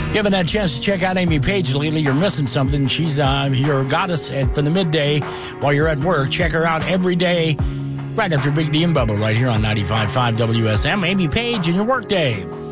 you haven't had a chance to check out Amy Page lately, you're missing something. She's your goddess for the midday while you're at work. Check her out every day right after Big D and Bubba right here on 95.5 WSM. Amy Page in your workday.